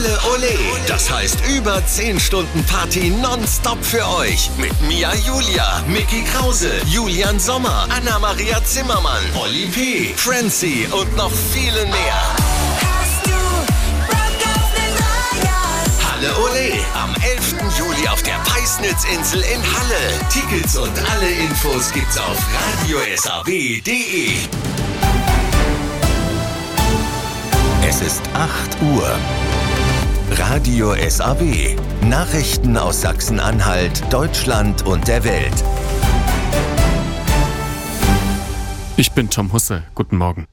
Halle Ole. Das heißt über 10 Stunden Party nonstop für euch. Mit Mia Julia, Micky Krause, Julian Sommer, Anna-Maria Zimmermann, Oli P., Francie und noch viele mehr. Halle Ole am 11. Juli auf der Peisnitzinsel in Halle. Tickets und alle Infos gibt's auf radiosaw.de. Es ist 8 Uhr. Radio SAW. Nachrichten aus Sachsen-Anhalt, Deutschland und der Welt. Ich bin Tom Husse. Guten Morgen.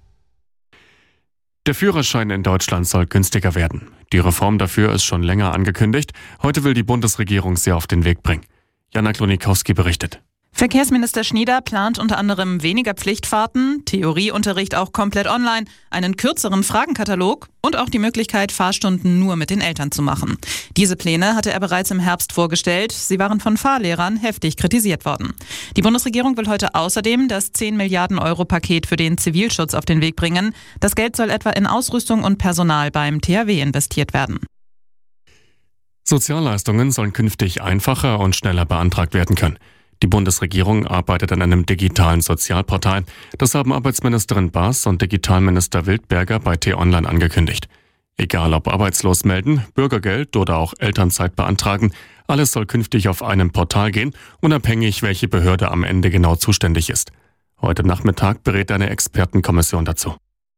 Der Führerschein in Deutschland soll günstiger werden. Die Reform dafür ist schon länger angekündigt. Heute will die Bundesregierung sie auf den Weg bringen. Jana Klonikowski berichtet. Verkehrsminister Schnieder plant unter anderem weniger Pflichtfahrten, Theorieunterricht auch komplett online, einen kürzeren Fragenkatalog und auch die Möglichkeit, Fahrstunden nur mit den Eltern zu machen. Diese Pläne hatte er bereits im Herbst vorgestellt. Sie waren von Fahrlehrern heftig kritisiert worden. Die Bundesregierung will heute außerdem das 10 Milliarden Euro Paket für den Zivilschutz auf den Weg bringen. Das Geld soll etwa in Ausrüstung und Personal beim THW investiert werden. Sozialleistungen sollen künftig einfacher und schneller beantragt werden können. Die Bundesregierung arbeitet an einem digitalen Sozialportal. Das haben Arbeitsministerin Baas und Digitalminister Wildberger bei T-Online angekündigt. Egal ob arbeitslos melden, Bürgergeld oder auch Elternzeit beantragen, alles soll künftig auf einem Portal gehen, unabhängig welche Behörde am Ende genau zuständig ist. Heute Nachmittag berät eine Expertenkommission dazu.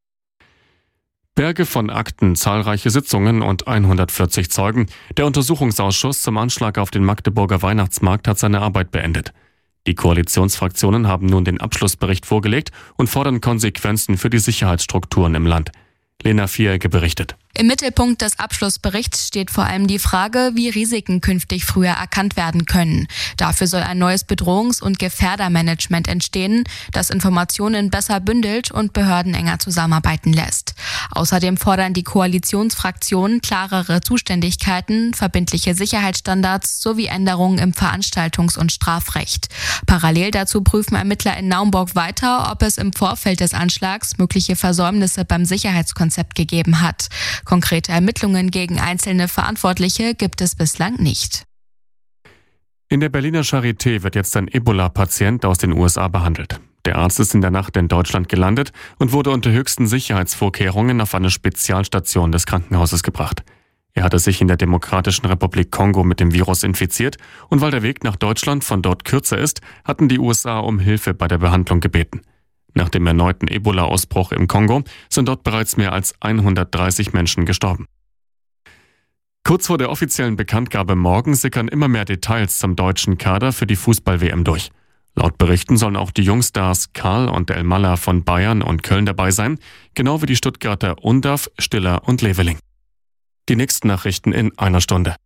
Berge von Akten, zahlreiche Sitzungen und 140 Zeugen. Der Untersuchungsausschuss zum Anschlag auf den Magdeburger Weihnachtsmarkt hat seine Arbeit beendet. Die Koalitionsfraktionen haben nun den Abschlussbericht vorgelegt und fordern Konsequenzen für die Sicherheitsstrukturen im Land. Lena Vierecke berichtet. Im Mittelpunkt des Abschlussberichts steht vor allem die Frage, wie Risiken künftig früher erkannt werden können. Dafür soll ein neues Bedrohungs- und Gefährdermanagement entstehen, das Informationen besser bündelt und Behörden enger zusammenarbeiten lässt. Außerdem fordern die Koalitionsfraktionen klarere Zuständigkeiten, verbindliche Sicherheitsstandards sowie Änderungen im Veranstaltungs- und Strafrecht. Parallel dazu prüfen Ermittler in Naumburg weiter, ob es im Vorfeld des Anschlags mögliche Versäumnisse beim Sicherheitskonzept gegeben hat. Konkrete Ermittlungen gegen einzelne Verantwortliche gibt es bislang nicht. In der Berliner Charité wird jetzt ein Ebola-Patient aus den USA behandelt. Der Arzt ist in der Nacht in Deutschland gelandet und wurde unter höchsten Sicherheitsvorkehrungen auf eine Spezialstation des Krankenhauses gebracht. Er hatte sich in der Demokratischen Republik Kongo mit dem Virus infiziert und weil der Weg nach Deutschland von dort kürzer ist, hatten die USA um Hilfe bei der Behandlung gebeten. Nach dem erneuten Ebola-Ausbruch im Kongo sind dort bereits mehr als 130 Menschen gestorben. Kurz vor der offiziellen Bekanntgabe morgen sickern immer mehr Details zum deutschen Kader für die Fußball-WM durch. Laut Berichten sollen auch die Jungstars Karl und Elmalah von Bayern und Köln dabei sein, genau wie die Stuttgarter Undav, Stiller und Leveling. Die nächsten Nachrichten in einer Stunde.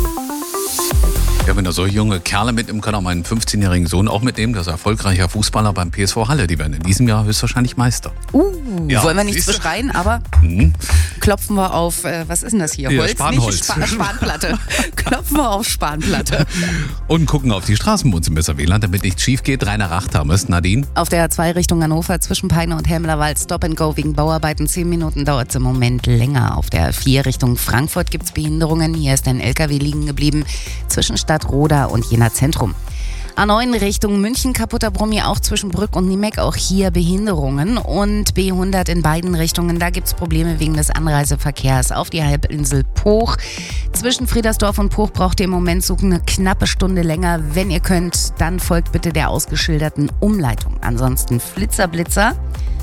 Ja, wenn da so junge Kerle mitnehmen, kann auch meinen 15-jährigen Sohn auch mitnehmen. Das ist erfolgreicher Fußballer beim PSV Halle. Die werden in diesem Jahr höchstwahrscheinlich Meister. Ja, wollen wir nichts beschreien, aber klopfen wir auf, was ist denn das hier? Ja, Holz? Spanholz. Spanplatte. Klopfen wir auf Spanplatte. Und gucken auf die Straßen bei uns im Weserwähland, damit nichts schief geht. Rainer Rachthamer ist Nadine. Auf der A2 Richtung Hannover zwischen Peine und Helmlerwald Stop and Go wegen Bauarbeiten. 10 Minuten dauert es im Moment länger. Auf der A4 Richtung Frankfurt gibt es Behinderungen. Hier ist ein LKW liegen geblieben zwischen Stadtroda und Jena Zentrum. A9 Richtung München, kaputter Brummi auch zwischen Brück und Niemeck, auch hier Behinderungen. Und B100 in beiden Richtungen, da gibt es Probleme wegen des Anreiseverkehrs auf die Halbinsel Poch. Zwischen Friedersdorf und Poch braucht ihr im Moment so eine knappe Stunde länger. Wenn ihr könnt, dann folgt bitte der ausgeschilderten Umleitung. Ansonsten Flitzer.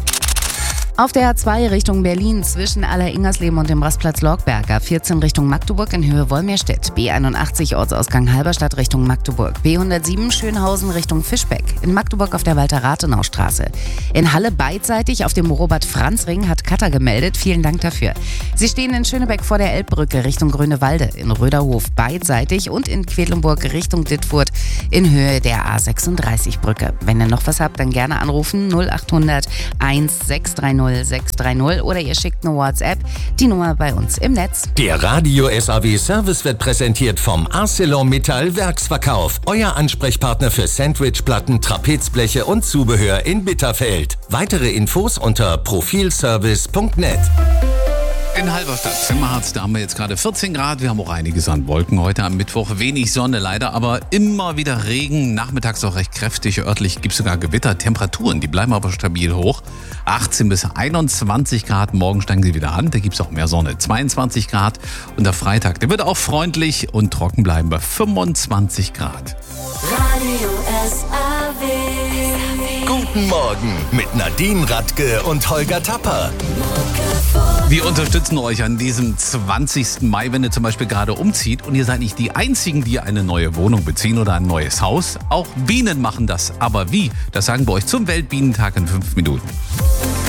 Auf der A2 Richtung Berlin zwischen Aller-Ingersleben und dem Rastplatz Lorgberger, 14 Richtung Magdeburg in Höhe Wolmirstedt, B81 Ortsausgang Halberstadt Richtung Magdeburg, B107 Schönhausen Richtung Fischbeck, in Magdeburg auf der Walter-Rathenau-Straße. In Halle beidseitig auf dem Robert-Franz-Ring hat Cutter gemeldet, vielen Dank dafür. Sie stehen in Schönebeck vor der Elbbrücke Richtung Grünewalde, in Röderhof beidseitig und in Quedlinburg Richtung Dittfurt in Höhe der A36-Brücke. Wenn ihr noch was habt, dann gerne anrufen 0800 1630 630 oder ihr schickt eine WhatsApp, die Nummer bei uns im Netz. Der Radio SAW Service wird präsentiert vom ArcelorMittal Werksverkauf. Euer Ansprechpartner für Sandwichplatten, Trapezbleche und Zubehör in Bitterfeld. Weitere Infos unter profilservice.net. In Halberstadt, im Harz, da haben wir jetzt gerade 14 Grad. Wir haben auch einiges an Wolken. Heute am Mittwoch wenig Sonne leider, aber immer wieder Regen. Nachmittags auch recht kräftig. Örtlich gibt es sogar Gewitter. Temperaturen, die bleiben aber stabil hoch. 18 bis 21 Grad. Morgen steigen sie wieder an. Da gibt es auch mehr Sonne. 22 Grad. Und der Freitag, der wird auch freundlich und trocken bleiben bei 25 Grad. Radio SAW. Guten Morgen mit Nadine Radke und Holger Tapper. Wir unterstützen euch an diesem 20. Mai, wenn ihr zum Beispiel gerade umzieht und ihr seid nicht die Einzigen, die eine neue Wohnung beziehen oder ein neues Haus. Auch Bienen machen das. Aber wie? Das sagen wir euch zum Weltbienentag in 5 Minuten.